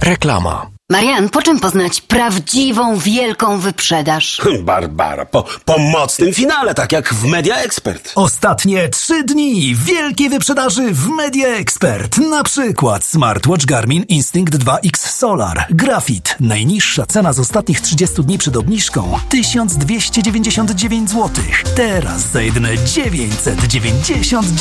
Reklama. Marian, po czym poznać prawdziwą, wielką wyprzedaż? Barbara, po mocnym finale, tak jak w Media Expert. Ostatnie 3 dni wielkiej wyprzedaży w Media Expert. Na przykład smartwatch Garmin Instinct 2X Solar Graphite. Najniższa cena z ostatnich 30 dni przed obniżką 1299 zł. Teraz za jedyne 999